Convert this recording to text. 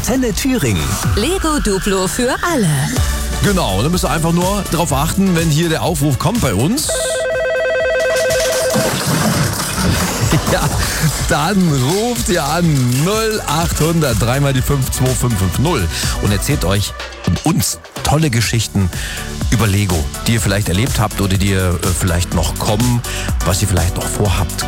Antenne Thüringen. Lego Duplo für alle. Genau, dann müsst ihr einfach nur darauf achten, wenn hier der Aufruf kommt bei uns. Ja, dann ruft ihr an 0800 3 die 52550 und erzählt euch und uns tolle Geschichten über Lego, die ihr vielleicht erlebt habt oder die ihr vielleicht noch kommen, was ihr vielleicht noch vorhabt.